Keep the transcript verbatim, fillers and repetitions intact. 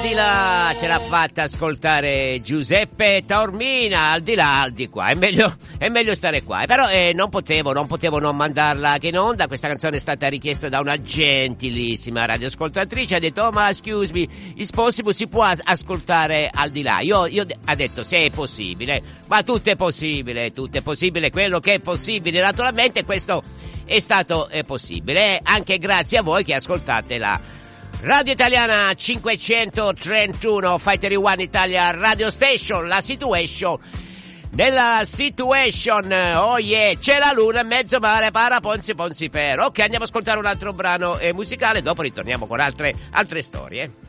di là ce l'ha fatta ascoltare Giuseppe Taormina, al di là, al di qua, è meglio, è meglio stare qua, però eh, non potevo, non potevo non mandarla che in onda. Questa canzone è stata richiesta da una gentilissima radioascoltatrice, ha detto: oh, ma excuse me, is possible, si può as- ascoltare al di là? Io, io ha detto se è possibile, ma tutto è possibile, tutto è possibile, quello che è possibile naturalmente, questo è stato è possibile, anche grazie a voi che ascoltate la Radio Italiana cinquecentotrentuno Fighter One Italia Radio Station. La situation, nella situation, oh yeah, c'è la luna in mezzo mare, para ponzi ponzi per. Ok, andiamo a ascoltare un altro brano eh, musicale, dopo ritorniamo con altre, altre storie.